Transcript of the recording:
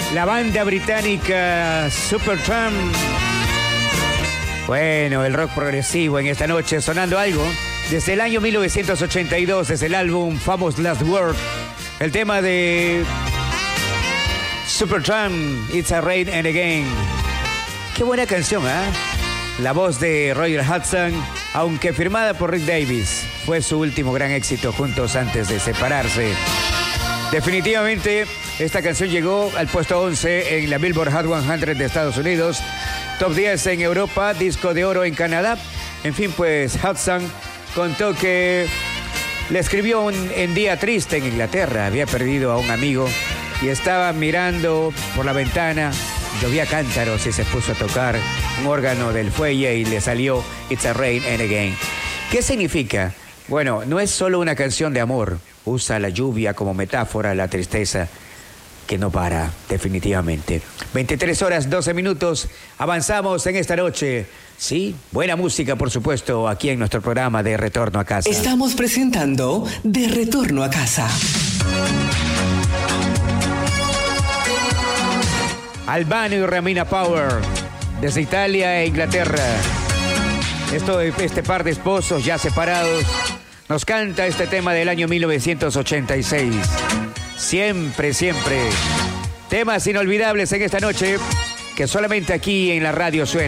La banda británica Supertramp. Bueno, el rock progresivo en esta noche sonando algo. Desde el año 1982, desde el álbum Famous Last Word, el tema de Supertramp, It's a Rain and Again. Qué buena canción, ¿eh? La voz de Roger Hudson, aunque firmada por Rick Davies, fue su último gran éxito juntos antes de separarse. Definitivamente, esta canción llegó al puesto 11 en la Billboard Hot 100 de Estados Unidos, top 10 en Europa, disco de oro en Canadá. En fin, pues Hudson contó que le escribió en día triste en Inglaterra. Había perdido a un amigo y estaba mirando por la ventana. Llovía cántaros y se puso a tocar un órgano del fuelle y le salió It's a Rain and Again. ¿Qué significa? Bueno, no es solo una canción de amor. Usa la lluvia como metáfora, la tristeza que no para, definitivamente. 23 horas, 12 minutos. Avanzamos en esta noche. Sí, buena música, por supuesto, aquí en nuestro programa de Retorno a Casa. Estamos presentando De Retorno a Casa. Albano y Romina Power, desde Italia e Inglaterra. Este par de esposos ya separados nos canta este tema del año 1986. Siempre, siempre. Temas inolvidables en esta noche que solamente aquí en la radio suena.